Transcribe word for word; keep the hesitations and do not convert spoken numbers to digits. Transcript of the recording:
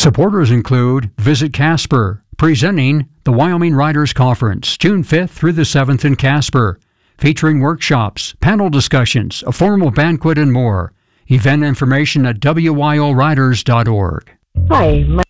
Supporters include Visit Casper, presenting the Wyoming Writers Conference, June fifth through the seventh in Casper, featuring workshops, panel discussions, a formal banquet, and more. Event information at w y o writers dot org. Hi, my